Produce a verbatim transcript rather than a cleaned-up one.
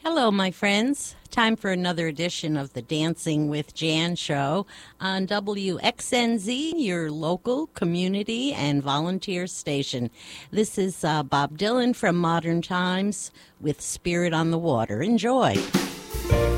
Hello, my friends. Time for another edition of the Dancing with Jan show on W X N Z, your local community and volunteer station. This is uh, Bob Dylan from Modern Times with Spirit on the Water. Enjoy.